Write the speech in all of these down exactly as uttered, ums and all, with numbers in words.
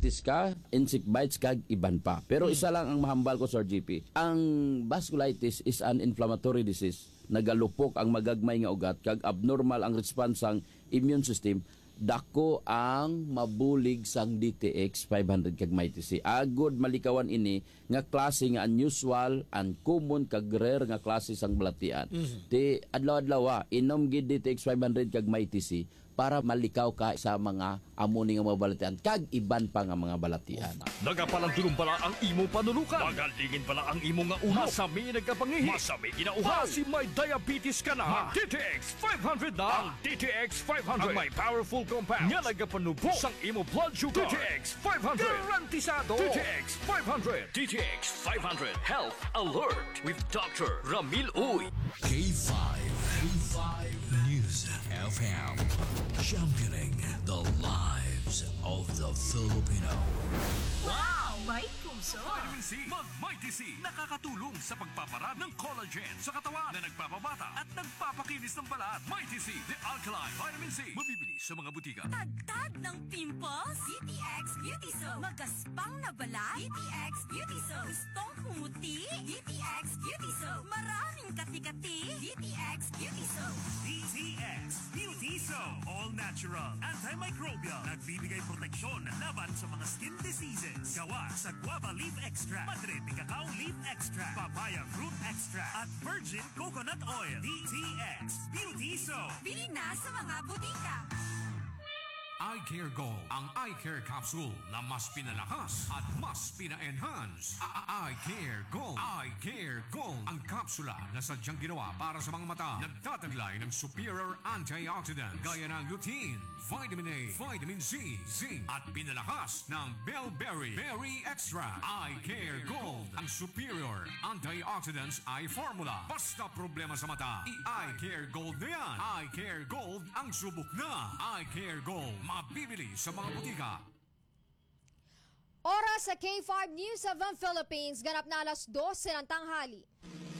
vasculitis ka, insect bites kag iban pa. Pero isa lang ang mahambal ko, Sir G P. Ang vasculitis is an inflammatory disease. Nagalupok ang magagmay nga ugat kag abnormal ang response sang immune system. Dako ang mabulig sang D T X five hundred kag may T C. Agod malikawan ini nga klase nga unusual, uncommon kag rare nga klase sang balatian. Mm-hmm. Ti adlaw-adlaw inom gid D T X five hundred kag may T C para malikaw ka sa mga amoni nga mga balatian kag iban pa nga mga balatian. Nagapalandulong pala ang imo panulukan. Magalingin pala ang imo nga ulo. Masami nagkapangihi. Masami ginauhan. Basi may diabetes ka na. D T X five hundred na. Ang D T X five hundred. Ang may powerful compounds. Nga nagapanubok sang imo blood sugar. D T X five hundred. Garantisado. D T X five hundred. D T X five hundred. Health Alert with Doctor Ramil Uy. K five. K five News F M. Championing the lives of the Filipino. Wow! May puso! Vitamin C, mag-Mighty C. Nakakatulong sa pagpapara ng collagen sa katawan na nagpapabata at nagpapakinis ng balat. Mighty C, the alkaline vitamin C. Mabibili sa mga butika. Tagtag ng pimples? D T X Beauty Soap. Magaspang na balat? D T X Beauty Soap. Gustong kumuti? D T X Beauty Soap. Maraming kati-kati? D T X Beauty Soap. D T X Beauty Soap. All natural, antimicrobial. Nagbibigay proteksyon laban sa mga skin diseases. Gawa sa guava leaf extract, madre de cacao leaf extract, papaya root extract, at virgin coconut oil. D T X Beauty Soap. Bili na sa mga butika. Eye Care Gold, ang eye care capsule na mas pinalakas at mas pina-enhance. Eye Care Gold. Eye Care Gold, ang kapsula na sadyang ginawa para sa mga mata. Nagtataglay ng superior antioxidants gaya ng lutein, vitamin A, vitamin C, zinc, at pinalakas ng Bellberry Berry Extra. Eye Care Gold, ang superior antioxidants eye formula. Basta problema sa mata, i-Eye Care Gold na yan. Eye Care Gold ang subok na. Eye Care Gold, mabibili sa mga butika. Oras sa K five News of the Philippines, ganap na alas dose ng tanghali.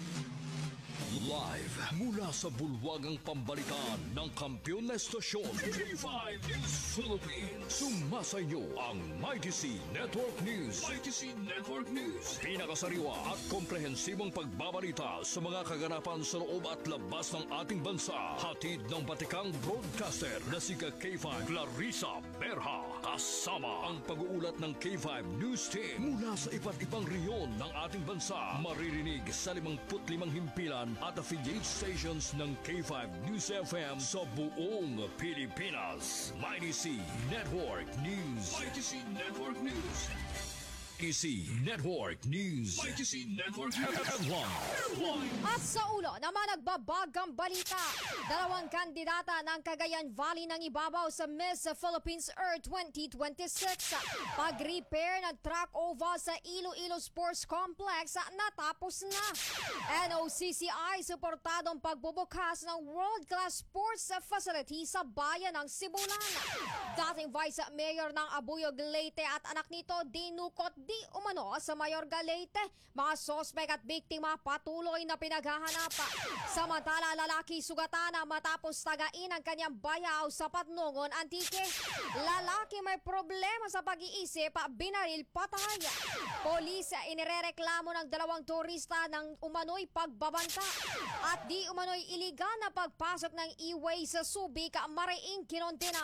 Live mula sa bulwagang pambalikan ng kampiyon na estasyon K five News Philippines. Sumasayo ang Mighty C Network News. Mighty C Network News. Pinakasariwa at komprehensibong pagbabalita sa mga kaganapan sa loob at labas ng ating bansa. Hatid ng batikang broadcaster na si K five Clarissa Berha. Kasama ang pag-uulat ng K five News Team mula sa iba't ibang reyon ng ating bansa. Maririnig sa limangput limang himpilan at affiliate stations ng K five News F M sa buong Pilipinas. Mighty C Network News. Mighty C Network News. Mighty C Network News. Mighty C Network Headline. At sa ulo naman nagbabagang balita. Dalawang kandidata ng Cagayan Valley ng ibabaw sa Miss Philippines Earth twenty twenty-six. Pag-repair ng track oval sa Iloilo Sports Complex natapos na. N O C C I suportadong pagbubukas ng world-class sports facility sa bayan ng Sibulan. Dating Vice Mayor ng Abuyog Leyte at anak nito dinukot di umano sa Mayor Galete. Mga sospek at biktima patuloy na pinaghahanap. Samantala, lalaki sugatan na matapos tagain ang kanyang bayaw sa Patnongon, Antique. Lalaki may problema sa pag-iisip, binaril patay. Polis inirereklamo ng dalawang turista ng umano'y pagbabanta at di umano'y iligal na pagpasok ng e-way sa Subic, Mariing, Kinontina.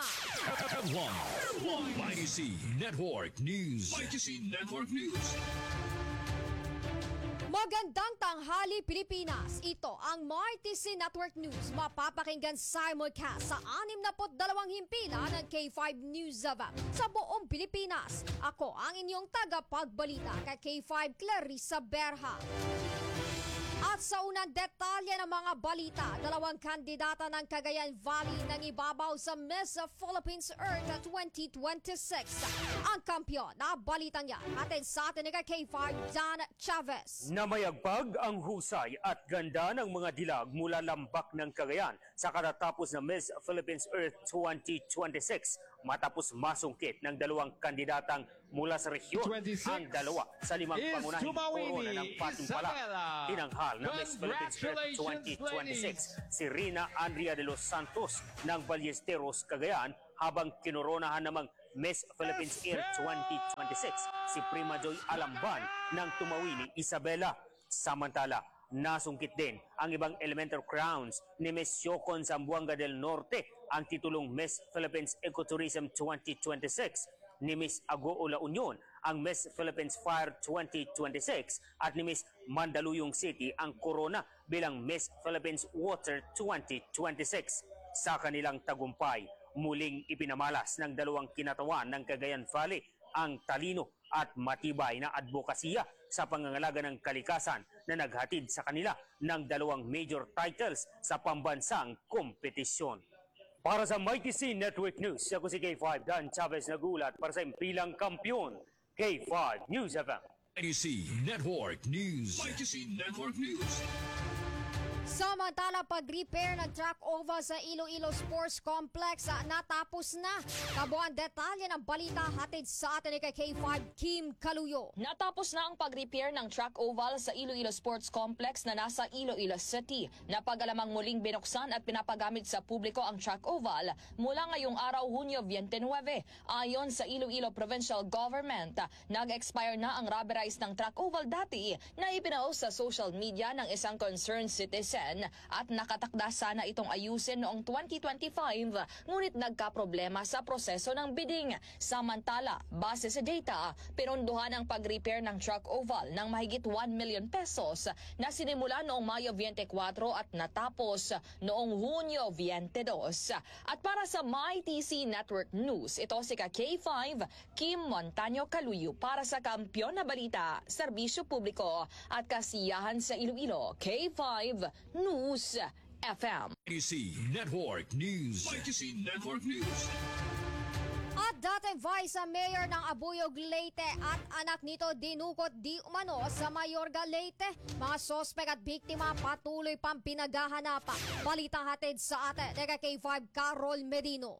Mighty C Network News. Mighty C Network News. Magandang tanghali, Pilipinas. Ito ang Mighty C Network News. Mapapakinggan simulcast sa anim na dalawang himpilan ng K five News of sa buong Pilipinas. Ako ang inyong tagapagbalita kay K five Clarissa Berha. At sa unang detalye ng mga balita, dalawang kandidata ng Cagayan Valley nang ibabaw sa Miss Philippines Earth twenty twenty-six. Ang kampyon na balitang yan atin sa atin ni K five Dan Chavez. Namayagpag ang husay at ganda ng mga dilag mula lambak ng Cagayan sa katatapos na Miss Philippines Earth twenty twenty-six matapos masungkit ng dalawang kandidatang mula sa rehiyon. Ang dalawa sa limang pangunahing korona ng patimpala. Tinanghal na Miss Philippines Earth twenty twenty-six si Rina Andrea de los Santos ng Ballesteros, Cagayan, habang kinoronahan namang Miss Philippines Air twenty twenty-six si Prima Joy Alamban ng tumawi ni Isabela. Samantala, nasungkit din ang ibang elemental crowns ni Miss Yocon Zamboanga del Norte, ang titulong Miss Philippines Ecotourism twenty twenty-six, ni Miss Agoo La Union ang Miss Philippines Fire twenty twenty-six at ni Miss Mandaluyong City ang korona bilang Miss Philippines Water twenty twenty-six. Sa kanilang tagumpay, muling ipinamalas ng dalawang kinatawan ng Cagayan Valley ang talino at matibay na advokasya sa pangangalaga ng kalikasan na naghatid sa kanila ng dalawang major titles sa pambansang kompetisyon. Para sa Mighty C Network News, ako si K five Dan Chavez nagulat para sa impilang kampiyon, K five News F M. Mighty C Network News. Mighty C Network News. Samantala, pag-repair ng track over sa Iloilo Sports Complex ah, natapos na. Kabuang detalye ng balita hatid sa atin ni kay K five Kim Kaluyo. Natapos na ang pag-repair ng track oval sa Iloilo Sports Complex na nasa Iloilo City. Napagalamang muling binuksan at pinapagamit sa publiko ang track oval mula ngayong araw Hunyo twenty-nine. Ayon sa Iloilo Provincial Government, nag-expire na ang rubberized ng track oval dati na ipinaos sa social media ng isang concerned citizen at nakatakda sana itong ayusin noong twenty twenty-five, ngunit nagkaproblema sa proseso ng bidding. Samantala, base sa data, pinondohan ang pag-repair ng track oval ng mahigit one million pesos na sinimula noong Mayo twenty-four at natapos noong Hunyo twenty-two. At para sa Mighty C Network News, ito si K five Kim Montaño Kaluyo para sa Kampiyon na Balita, Serbisyo Publiko at Kasiyahan sa Iloilo, K five News F M. Mighty C Network News. Mighty C Network News. At dating Vice Mayor ng Abuyog, Leyte at anak nito dinukot di umano sa Mayorga, Leyte. Mga sospek at biktima patuloy pang pinaghahanap. Balita hatid sa atin ni K five Carol Medino.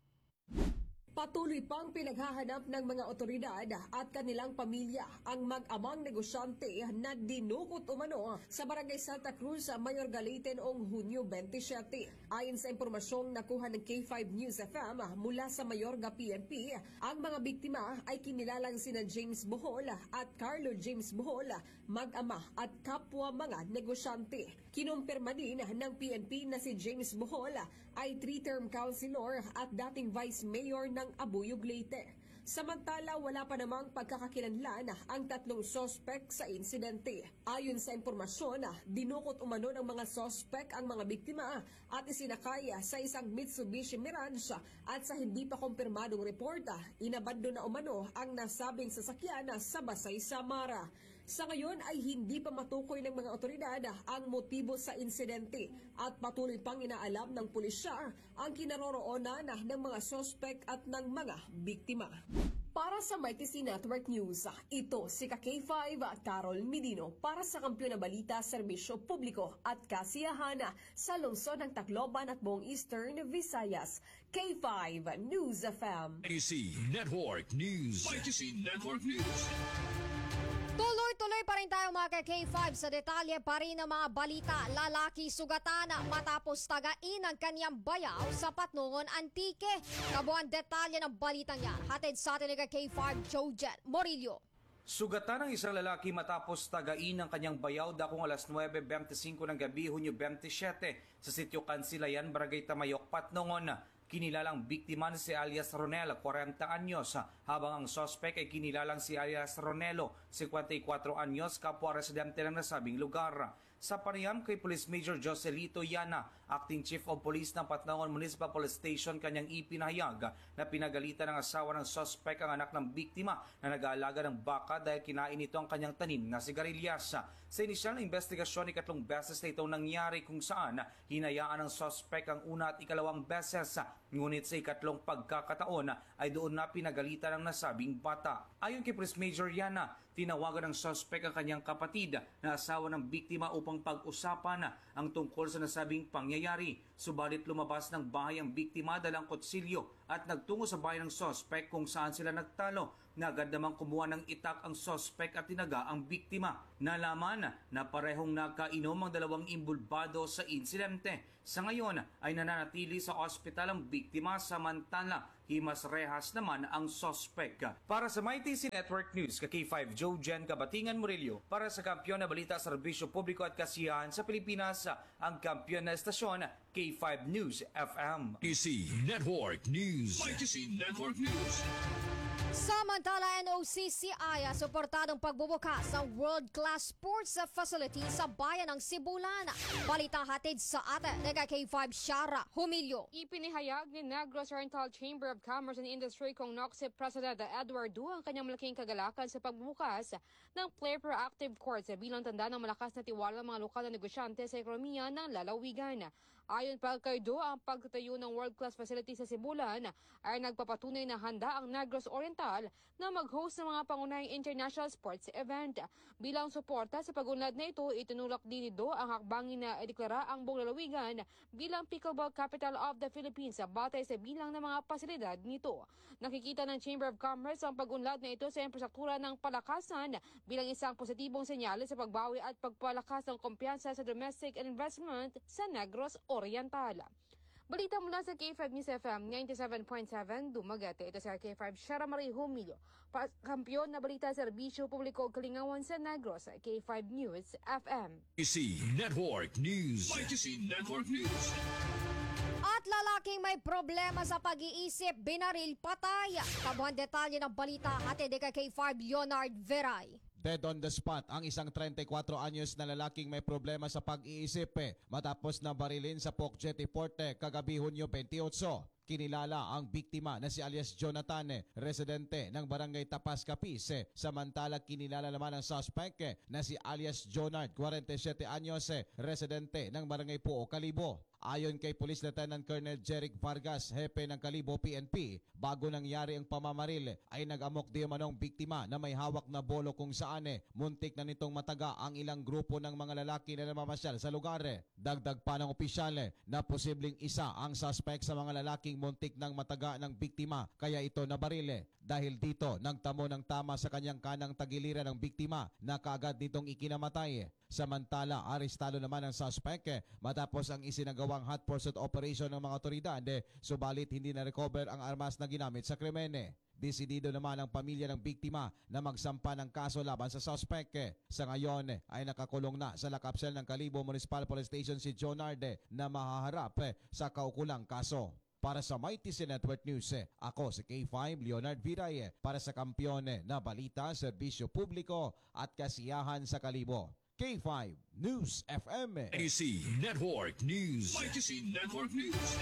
Patuloy pang pinaghahanap ng mga otoridad at kanilang pamilya ang mag-amang negosyante na dinukot umano sa Barangay Santa Cruz, Mayorga, Leyte noong Hunyo twenty-seven. Ayon sa impormasyong nakuha ng K five News F M mula sa Mayorga P N P, ang mga biktima ay kinilalang sina James Bohol at Carlo James Bohol, mag-ama at kapwa mga negosyante. Kinumpirma din ng P N P na si James Bohol ay three-term councilor at dating Vice Mayor ng Abuyog, Leyte. Samantala, wala pa namang pagkakakilanlan ang tatlong sospek sa insidente. Ayon sa impormasyon, dinukot umano ng mga sospek ang mga biktima at isinakay sa isang Mitsubishi Mirage at sa hindi pa kumpirmadong reporta, inabando na umano ang nasabing sasakyan sa Basay, Samara. Sa ngayon ay hindi pa matukoy ng mga otoridad ang motibo sa insidente at patuloy pang inaalam ng pulisya ang kinaroroonan ng mga sospek at ng mga biktima. Para sa Mighty C Network News, ito si K five Carol Medino para sa Kampiyon na Balita, Serbisyo Publiko at Kasiyahan sa lungsod ng Tacloban at buong Eastern Visayas. K five News F M. Mighty C Network News. Mighty C Network News. Tuloy-tuloy pa rin tayo mga K five sa detalye pa rin ng mga balita. Lalaki sugatan matapos tagain ang kanyang bayaw sa Patnungon, Antique. Kabuang detalye ng balitang yan hatid sa atin ni K five Jojet Morillo. Sugatan ng isang lalaki matapos tagain ang kanyang bayaw dakong alas nine twenty-five ng gabi, Hunyo twenty-seven sa Sitio Kansilayan, Barangay Tamayok, Patnungon. Kinilalang biktima si alias Ronel, forty anyos, habang ang sospek ay kinilalang si alias Ronelo, fifty-four anyos, kapwa residente ng nasabing lugar. Sa panayam kay Police Major Joselito Yana, Acting Chief of Police ng Patnungon Municipal Police Station, kanyang ipinahayag na pinagalitan ng asawa ng sospek ang anak ng biktima na nag-aalaga ng baka dahil kinain nito ang kanyang tanim na sigarilyas. Sa inisyal na investigasyon, ikatlong beses na itong nangyari kung saan hinayaan ng sospek ang una at ikalawang beses. Ngunit sa ikatlong pagkakataon ay doon na pinagalitan ng nasabing bata. Ayon kay Police Major Yana, tinawagan ng sospek ang kanyang kapatid na asawa ng biktima upang pag-usapan ang tungkol sa nasabing pangyayari. Subalit lumabas ng bahay ang biktima dalang kutsilyo at nagtungo sa bahay ng sospek kung saan sila nagtalo. na agad namang kumuha ng itak ang sospek at tinaga ang biktima. Nalaman na parehong nakainom ang dalawang imbulbado sa insidente. Sa ngayon ay nananatili sa ospital ang biktima samantala himas rehas naman ang sospek. Para sa My T C Network News, ka K five Joe Jen Kabatingan Murillo, para sa kampiyon na balita sa serbisyo publiko at kasiyahan sa Pilipinas, ang kampiyon na estasyon K five News F M. My T C Network News. My T C Network News. Samantala, N O C C I suportadong pagbubukas ng world-class sports facility sa bayan ng Sibulan. Balita hatid sa atin ng K five Shara Humilio. Ipinihayag ni Negros Oriental Chamber of Commerce and Industry kung N O C C President Edward Du ang kanyang malaking kagalakan sa pagbubukas ng Play Proactive Courts bilang tanda ng malakas na tiwala ng mga lokal na negosyante sa ekonomiya ng lalawigan. Ayon pa kay Du, ang pagtatayo ng world-class facility sa Sibulan ay nagpapatunay na handa ang Negros Oriental na mag-host ng mga pangunahing international sports event. Bilang suporta sa pag-unlad na ito, itinulak din ni Du ang hakbangin na ideklara ang buong lalawigan bilang pickleball capital of the Philippines batay sa bilang ng mga pasilidad nito. Nakikita ng Chamber of Commerce ang pag-unlad na ito sa infrastruktura ng palakasan bilang isang positibong senyales sa pagbawi at pagpalakas ng kumpiyansa sa domestic investment sa Negros Oriental. Balita mula sa K five News F M ninety-seven point seven, Dumaguete. Ito sa K five Shara Marie Humilio, kampiyon na balita serbisyo publiko Kalingawan sa Negros, K five News F M. My T C Network News. My T C Network News. At lalaking may problema sa pag-iisip, binaril, patay. Kabuhan detalye ng balita hatid kay K five Leonard Veray. Dead on the spot ang isang thirty-four anyos na lalaking may problema sa pag-iisip eh, matapos na barilin sa Pokjet Porte kagabi Hunyo twenty-eight. Kinilala ang biktima na si alias Jonathan, residente ng barangay Tapas, Capiz. Samantala kinilala naman ang suspect na si alias Jonard, forty-seven anyos, residente ng barangay Puo, Kalibo. Ayon kay Police Lieutenant Colonel Jeric Vargas, hepe ng Kalibo P N P, bago nangyari ang pamamaril ay nag-amok di manong biktima na may hawak na bolo kung saan eh, muntik na nitong mataga ang ilang grupo ng mga lalaki na namamasyal sa lugar. Dagdag pa ng opisyal na posibleng isa ang suspect sa mga lalaking muntik ng mataga ng biktima kaya ito nabaril. Dahil dito nagtamo ng tama sa kanyang kanang tagiliran ng biktima na kaagad nitong ikinamatay. Samantala, arestado naman ang suspect matapos ang isinagawang hot pursuit operation ng mga otoridad, subalit hindi na-recover ang armas na ginamit sa krimen. Desidido naman ang pamilya ng biktima na magsampa ng kaso laban sa suspect. Sa ngayon ay nakakulong na sa lakapsel ng Kalibo Municipal Police Station si Jonard na mahaharap sa kaukulang kaso. Para sa My T C Network News, ako si K five Leonard Viray para sa kampiyon na balita, serbisyo publiko at kasiyahan sa Kalibo. K five News F M. My T C Network News. My T C Network News.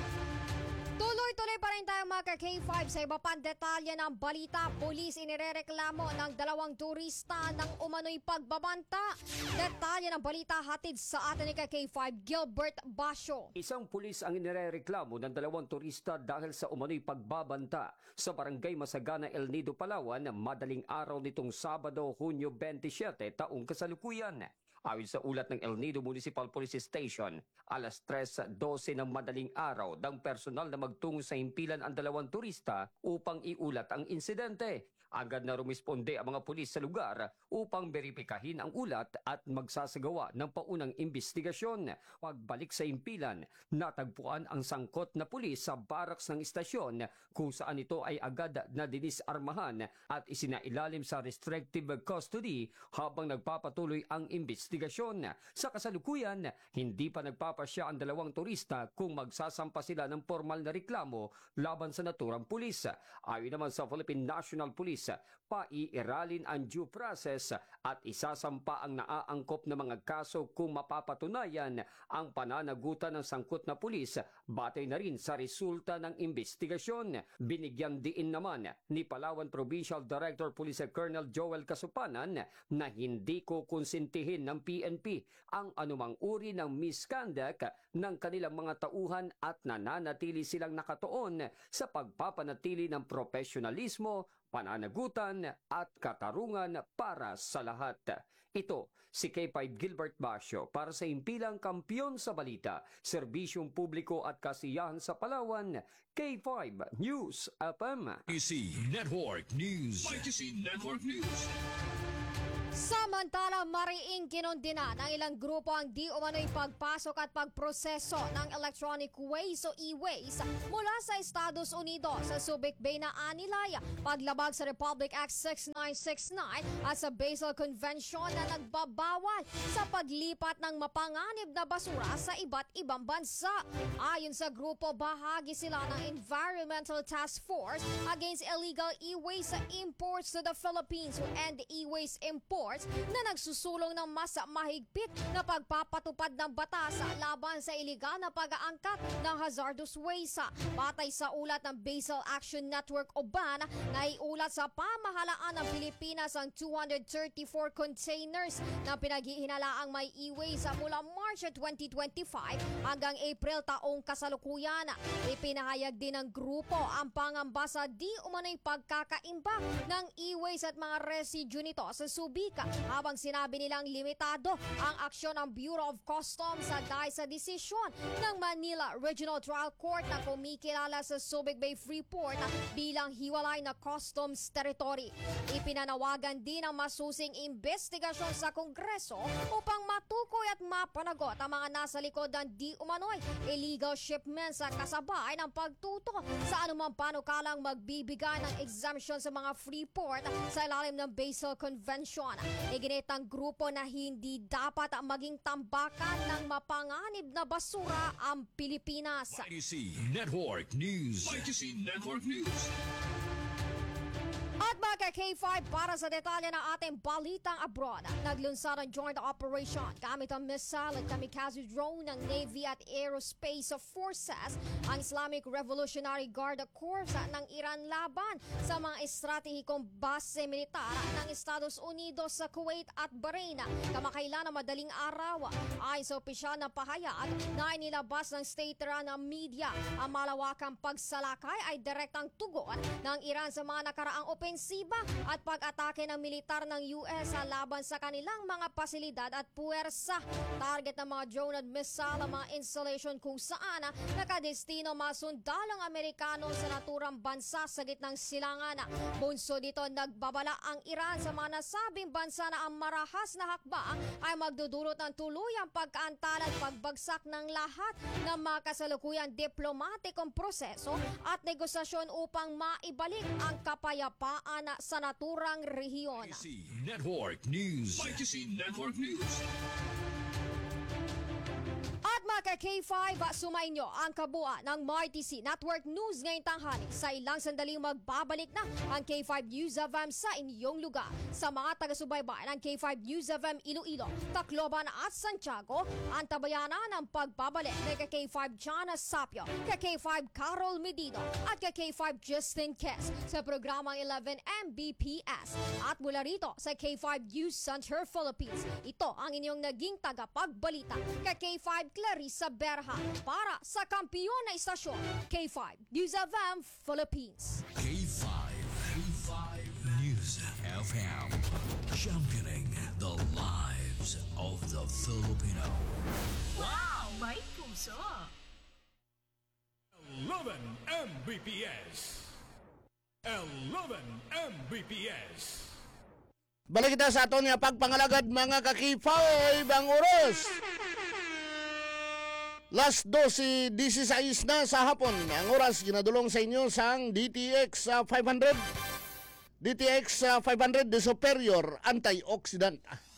Tuloy-tuloy pa rin tayo mga K five sa iba pang detalye ng balita. Pulis inirereklamo ng dalawang turista ng umano'y pagbabanta. Detalye ng balita hatid sa atin ni K five Gilbert Basyo. Isang pulis ang inirereklamo ng dalawang turista dahil sa umano'y pagbabanta sa barangay Masagana, El Nido, Palawan, madaling araw nitong Sabado, Hunyo twenty-seven, taong kasalukuyan. Ayon sa ulat ng El Nido Municipal Police Station, alas tres twelve ng madaling araw, dang personal na magtungo sa himpilan ang dalawang turista upang iulat ang insidente. Agad na rumisponde ang mga pulis sa lugar upang beripikahin ang ulat at magsasagawa ng paunang investigasyon. Pagbalik sa himpilan, natagpuan ang sangkot na pulis sa barracks ng istasyon kung saan ito ay agad na dinisarmahan at isinailalim sa restrictive custody habang nagpapatuloy ang investigasyon. Sa kasalukuyan, hindi pa nagpapasya ang dalawang turista kung magsasampa sila ng formal na reklamo laban sa naturang pulis. Ayon naman sa Philippine National Police, paiiralin ang due process at isasampa ang naaangkop na mga kaso kung mapapatunayan ang pananagutan ng sangkot na pulis batay na rin sa resulta ng investigasyon. Binigyan diin naman ni Palawan Provincial Director Police Colonel Joel Kasupanan na hindi ko konsintihin ng P N P ang anumang uri ng misconduct ng kanilang mga tauhan at nananatili silang nakatuon sa pagpapanatili ng profesionalismo, pananagutan at katarungan para sa lahat. Ito si K five Gilbert Basio para sa impilang kampiyon sa balita, serbisyong publiko at kasiyahan sa Palawan, K five News F M. I T C Network News. I T C Network News. Samantala, mariing kinondena ng ilang grupo ang di umano'y pagpasok at pagproseso ng electronic waste o e-waste mula sa Estados Unidos sa Subic Bay na Anilay, paglabag sa Republic Act six nine six nine at sa Basel Convention na nagbabawal sa paglipat ng mapanganib na basura sa iba't ibang bansa. Ayon sa grupo, bahagi sila ng Environmental Task Force Against Illegal E-Waste Imports to the Philippines o End E-Waste Imports na nagsusulong ng mas mahigpit na pagpapatupad ng batas laban sa iligal na pag-aangkat ng hazardous waste. Batay sa ulat ng Basel Action Network o B A N, naiulat sa pamahalaan ng Pilipinas ang two hundred thirty-four containers na pinaghihinalaang may e-waste mula March twenty twenty-five hanggang April taong kasalukuyan. Ipinahayag din ng grupo ang pangamba sa di umano'y pagkakaimbak ng e-waste at mga residue nito sa Subic, habang sinabi nilang limitado ang aksyon ng Bureau of Customs sa dahil sa desisyon ng Manila Regional Trial Court na kumikilala sa Subic Bay Freeport bilang hiwalay na customs territory. Ipinanawagan din ang masusing investigasyon sa Kongreso upang matukoy at mapanagot ang mga nasa likod ng di umano'y illegal shipments sa kasabay ng pagtuto sa anumang panukalang magbibigay ng exemption sa mga Freeport sa ilalim ng Basel Convention. Iginit ng grupo na hindi dapat maging tambakan ng mapanganib na basura ang Pilipinas. I T C Network News. I T C Network News. At mga K five, para sa detalye ng ating balitang abroad, naglunsad ang joint operation gamit ang missile at kamikaze drone ng Navy at Aerospace Forces ang Islamic Revolutionary Guard Corps ng Iran laban sa mga estratehikong base militar ng Estados Unidos sa Kuwait at Bahrain kamakailan na madaling araw. Ayon sa opisyal na pahayag na inilabas ng state-run media, ang malawakang pagsalakay ay direktang tugon ng Iran sa mga nakaraang opensiba at pag-atake ng militar ng U S sa laban sa kanilang mga pasilidad at puwersa. Target ng mga drone at missile ang mga installation kung saan nakadestino mga sundalong Amerikano sa naturang bansa sa gitnang silangan. Bunso dito, nagbabala ang Iran sa mga nasabing bansa na ang marahas na hakbang ay magdudulot ng tuluyang pagkaantala at pagbagsak ng lahat ng mga kasalukuyang diplomatikong proseso at negosasyon upang maibalik ang kapayapaan sa naturang rehiyon. I T C Network News. I T C Network News. At mga K five, sumainyo ang kabuuan ng M Y T C Network News ngayong tanghali. Sa ilang sandaling magbabalik na ang K five News F M sa inyong lugar. Sa mga taga-subaybay ng K five News F M Iloilo, Tacloban at Santiago, ang tabayanan ng pagbabalik ng K five Jana Sapio, K five Carol Medido at K five Justin Kes sa programang eleven M B P S. At mula rito sa K five News Center Philippines, ito ang inyong naging tagapagbalita, K five Clarissa Berha para sa kampiyon na istasyon, K five News F M Philippines. K five. K five News F M. Championing the lives of the Filipino. Wow! May puso! eleven M B P S. eleven M B P S. Balik kita sa aton nga pagpangalagad mga kakipay bang oras. Last twelve sixteen na sa hapon. Ang oras ginadulong sa inyo sang D T X uh, five hundred. D T X uh, five hundred de Superior Antioxidant.